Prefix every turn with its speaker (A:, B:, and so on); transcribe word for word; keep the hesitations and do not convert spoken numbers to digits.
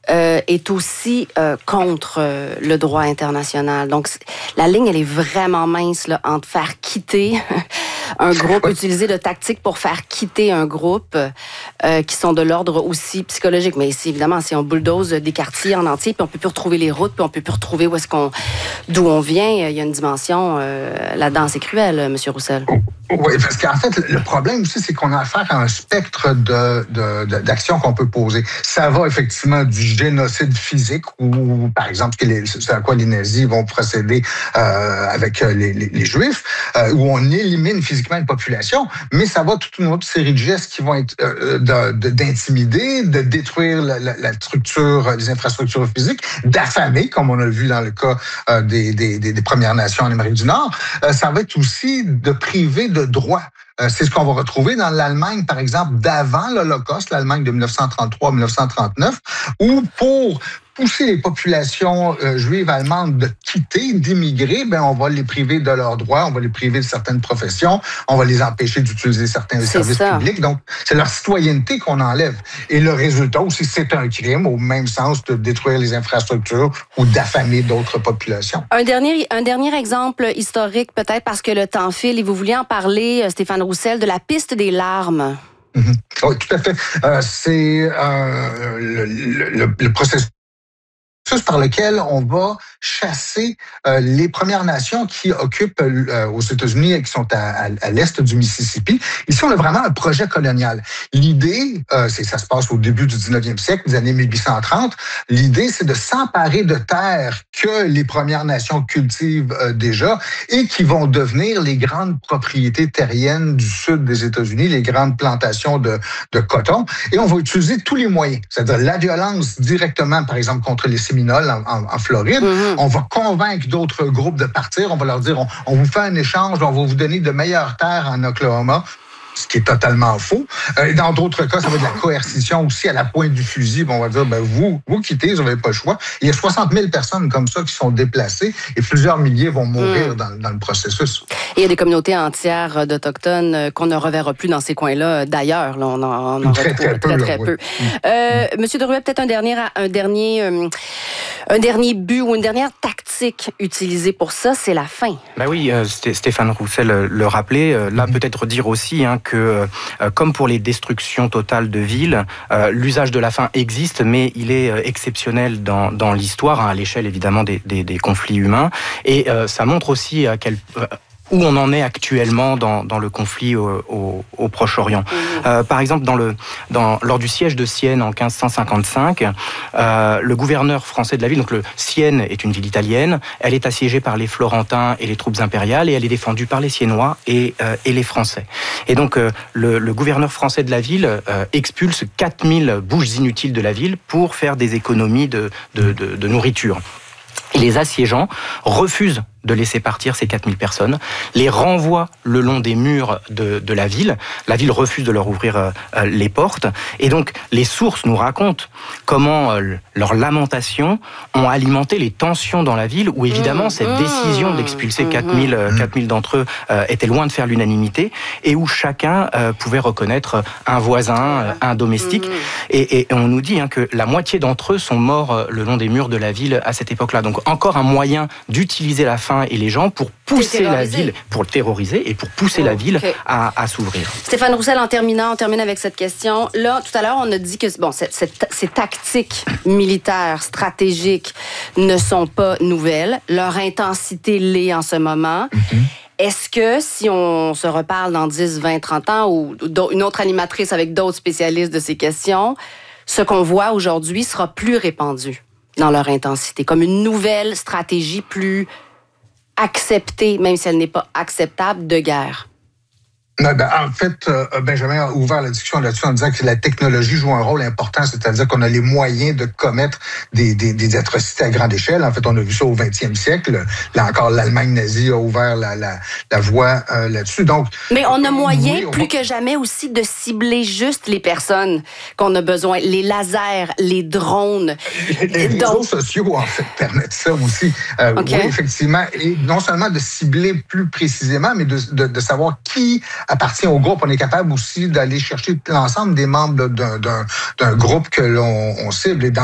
A: euh, est aussi euh, contre euh, le droit international. Donc, la ligne, elle est vraiment mince là, entre faire quitter un groupe, utiliser de tactiques pour faire quitter un groupe euh, qui sont de l'ordre aussi psychologique. Mais c'est évidemment, si on bulldoze des quartiers en entier, puis on peut plus retrouver les routes, puis on peut plus retrouver où est-ce qu'on, d'où on vient, il y a une dimension euh, là-dedans, c'est cruel, M. Roussel.
B: Oui, parce qu'en fait, le problème aussi, c'est qu'on a affaire à un spectre de, de, de, d'actions qu'on peut poser. Ça va effectivement du génocide physique, où, par exemple, c'est à quoi les nazis vont procéder euh, avec les, les, les Juifs, euh, où on élimine physiquement une population, mais ça va toute une autre série de gestes qui vont être euh, de, de, d'intimider, de détruire la, la, la structure, les infrastructures physiques, d'affamer, comme on a vu dans le cas euh, des, des, des, des Premières Nations en Amérique du Nord. Euh, ça va être aussi de priver de droits. Euh, c'est ce qu'on va retrouver dans l'Allemagne, par exemple, d'avant l'Holocauste, l'Allemagne de dix-neuf cent trente-trois à dix-neuf cent trente-neuf, où pour pousser les populations euh, juives allemandes de quitter, d'immigrer, ben on va les priver de leurs droits, on va les priver de certaines professions, on va les empêcher d'utiliser certains services ça. publics. Donc, c'est leur citoyenneté qu'on enlève. Et le résultat aussi, c'est un crime, au même sens de détruire les infrastructures ou d'affamer d'autres populations.
A: Un dernier, un dernier exemple historique, peut-être parce que le temps file, et vous vouliez en parler, Stéphane Roussel, de la piste des larmes.
B: Mm-hmm. Oui, tout à fait. Euh, c'est euh, le, le, le processus par lequel on va chasser euh, les Premières Nations qui occupent euh, aux États-Unis et qui sont à, à, à l'est du Mississippi. Ici, on a vraiment un projet colonial. L'idée, euh, c'est ça se passe au début du dix-neuvième siècle, des années mille huit cent trente. L'idée, c'est de s'emparer de terres que les Premières Nations cultivent euh, déjà et qui vont devenir les grandes propriétés terriennes du sud des États-Unis, les grandes plantations de, de coton. Et on va utiliser tous les moyens, c'est-à-dire la violence directement, par exemple, contre les Séminoles en, en, en Floride. Mm-hmm. On va convaincre d'autres groupes de partir. On va leur dire, on, on vous fait un échange, on va vous donner de meilleures terres en Oklahoma. Ce qui est totalement faux. Euh, dans d'autres cas, ça va être de la coercition aussi à la pointe du fusil. On va dire, ben vous, vous quittez, vous n'avez pas le choix. Il y a soixante mille personnes comme ça qui sont déplacées et plusieurs milliers vont mourir mmh. dans, dans le processus.
A: Et il y a des communautés entières d'Autochtones qu'on ne reverra plus dans ces coins-là. D'ailleurs, là, on en, on en
B: très,
A: retrouve
B: très,
A: très,
B: peu,
A: très
B: là,
A: peu.
B: Oui.
A: Euh, mmh. Monsieur Deruet, peut-être un dernier, un dernier, euh, un dernier but ou une dernière tactique utilisée pour ça, c'est la faim.
C: Ben oui, euh, Stéphane Roussel le rappelait. Euh, là, mmh. peut-être dire aussi hein, que euh, comme pour les destructions totales de villes, euh, l'usage de la faim existe, mais il est euh, exceptionnel dans, dans l'histoire, hein, à l'échelle évidemment des, des, des conflits humains. Et euh, ça montre aussi à quel... Euh, où on en est actuellement dans, dans le conflit au, au, au Proche-Orient. Mmh. Euh, par exemple, dans le, dans, lors du siège de Sienne en quinze cent cinquante-cinq, euh, le gouverneur français de la ville, donc le, Sienne est une ville italienne, elle est assiégée par les Florentins et les troupes impériales, et elle est défendue par les Siennois et, euh, et les Français. Et donc, euh, le, le gouverneur français de la ville euh, expulse quatre mille bouches inutiles de la ville pour faire des économies de, de, de, de nourriture. Et les assiégeants refusent de laisser partir ces quatre mille personnes, les renvoient le long des murs de, de la ville. La ville refuse de leur ouvrir euh, les portes. Et donc, les sources nous racontent comment euh, leurs lamentations ont alimenté les tensions dans la ville, où évidemment, cette décision d'expulser quatre mille, euh, quatre mille d'entre eux euh, était loin de faire l'unanimité, et où chacun euh, pouvait reconnaître un voisin, euh, un domestique. Et, et on nous dit hein, que la moitié d'entre eux sont morts euh, le long des murs de la ville à cette époque-là. Donc, encore un moyen d'utiliser la faim et les gens pour pousser la ville, pour le terroriser et pour pousser oh, la ville okay. à, à s'ouvrir.
A: Stéphane Roussel, en terminant, on termine avec cette question. Là, tout à l'heure, on a dit que bon, cette, cette, ces tactiques militaires, stratégiques ne sont pas nouvelles. Leur intensité l'est en ce moment. Mm-hmm. Est-ce que si on se reparle dans dix, vingt, trente ans ou une autre animatrice avec d'autres spécialistes de ces questions, ce qu'on voit aujourd'hui sera plus répandu dans leur intensité, comme une nouvelle stratégie plus acceptée, même si elle n'est pas acceptable, de guerre?
B: Ben, en fait, Benjamin a ouvert la discussion là-dessus en disant que la technologie joue un rôle important, c'est-à-dire qu'on a les moyens de commettre des, des, des atrocités à grande échelle. En fait, on a vu ça au vingtième siècle. Là encore, l'Allemagne nazie a ouvert la, la, la voie euh, là-dessus. Donc,
A: mais on a moyen, oui, on plus va... que jamais aussi, de cibler juste les personnes qu'on a besoin. Les lasers, les drones.
B: Les, les réseaux Donc... sociaux, en fait, permettent ça aussi. Euh, okay. Oui, effectivement. Et non seulement de cibler plus précisément, mais de, de, de savoir qui appartient au groupe. On est capable aussi d'aller chercher l'ensemble des membres d'un, d'un, d'un groupe que l'on on cible. Et dans